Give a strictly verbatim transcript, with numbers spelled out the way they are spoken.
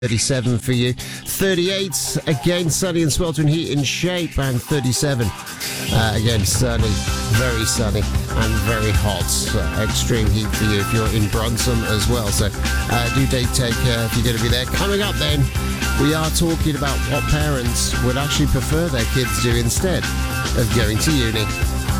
thirty-seven for you. thirty-eight, again sunny and sweltering heat in shape, and thirty-seven, uh, again sunny, very sunny and very hot. Uh, extreme heat for you if you're in Brunson as well. So uh, do take care if you're going to be there. Coming up then, we are talking about what parents would actually prefer their kids do instead of going to uni.